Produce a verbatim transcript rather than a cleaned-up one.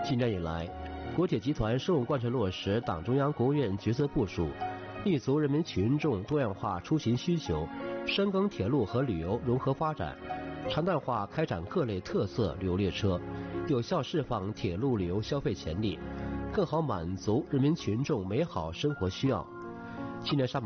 今年以来，国铁集团深入贯彻落实党中央、国务院决策部署，立足人民群众多样化出行需求，深耕铁路和旅游融合发展，常态化开展各类特色旅游列车，有效释放铁路旅游消费潜力，更好满足人民群众美好生活需要。今年上半